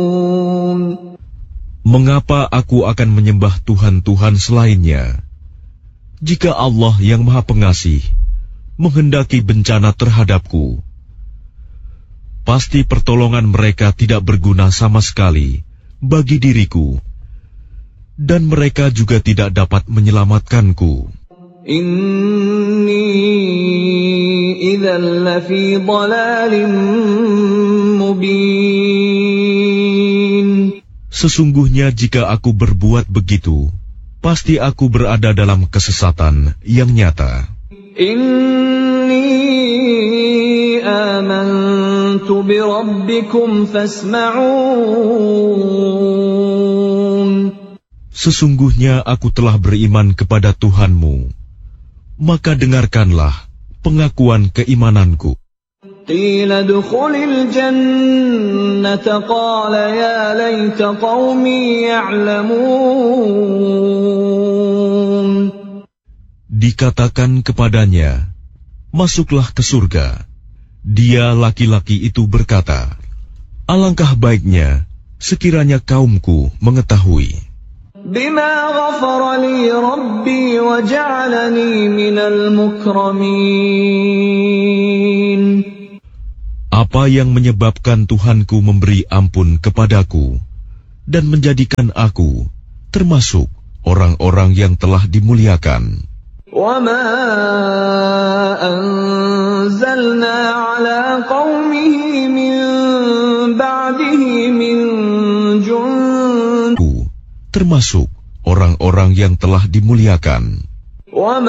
Mengapa aku akan menyembah Tuhan-Tuhan selainnya? Jika Allah yang Maha Pengasih menghendaki bencana terhadapku, pasti pertolongan mereka tidak berguna sama sekali bagi diriku, dan mereka juga tidak dapat menyelamatkanku. Inni idzal lafi dhalalim mubin. Sesungguhnya jika aku berbuat begitu, pasti aku berada dalam kesesatan yang nyata. Inni amantu bi rabbikum fasma'un. Sesungguhnya aku telah beriman kepada Tuhanmu, maka dengarkanlah pengakuan keimananku. Qila dukhulil jannata qala ya laita qaumi ya'lamun. Dikatakan kepadanya, masuklah ke surga. Dia laki-laki itu berkata, alangkah baiknya sekiranya kaumku mengetahui. Bima ghafara li rabbi wa ja'alani minal mukramin. Apa yang menyebabkan Tuhanku memberi ampun kepadaku dan menjadikan aku termasuk orang-orang yang telah dimuliakan. Wa ma anzalna ala qaumihi min ba'dihi min jund. Termasuk orang-orang yang telah dimuliakan.